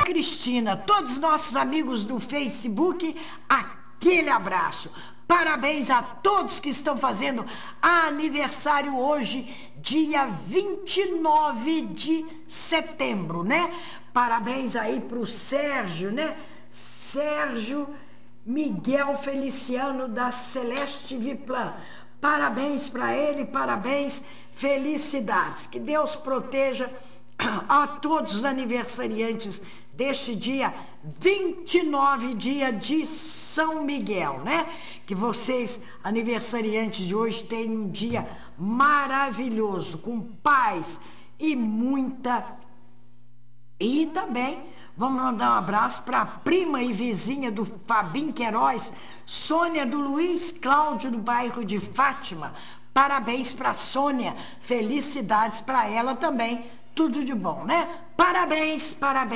Cristina, todos os nossos amigos do Facebook, aquele abraço. Parabéns a todos que estão fazendo aniversário hoje, dia 29 de setembro, né? Parabéns aí pro Sérgio, né? Sérgio Miguel Feliciano da Celeste Viplan. Parabéns para ele, parabéns, felicidades. Que Deus proteja a todos os aniversariantes deste dia 29, dia de São Miguel, né? Que vocês, aniversariantes de hoje, tenham um dia maravilhoso, com paz e muita... E também vamos mandar um abraço para a prima e vizinha do Fabim Queiroz, Sônia do Luiz Cláudio, do bairro de Fátima. Parabéns para a Sônia, felicidades para ela também, tudo de bom, né? Parabéns, parabéns.